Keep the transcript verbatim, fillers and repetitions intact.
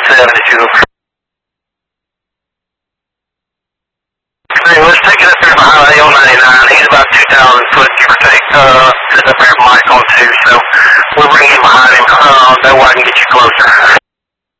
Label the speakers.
Speaker 1: seventy-two. Hey, let's take it up there behind L ninety-nine. He's about two thousand foot, give or take. Uh, sitting up there with Mike on two, so we'll bring him behind him. Uh, that way I can get you closer.